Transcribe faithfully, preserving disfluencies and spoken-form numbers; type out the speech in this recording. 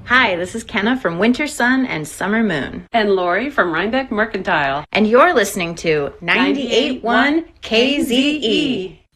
Hi, this is Kenna from Winter Sun and Summer Moon. And Lori from Rhinebeck Mercantile. And you're listening to ninety-eight point one K Z E.